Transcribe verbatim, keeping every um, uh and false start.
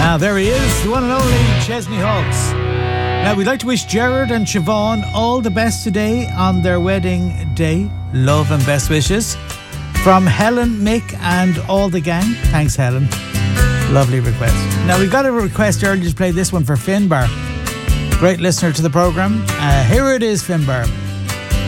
Ah, there he is, the one and only Chesney Hawkes. Now, we'd like to wish Gerard and Siobhan all the best today on their wedding day. Love and best wishes. From Helen, Mick and all the gang. Thanks, Helen. Lovely request. Now, we got a request earlier to play this one for Finbar. Great listener to the programme. Uh, here it is, Finbar.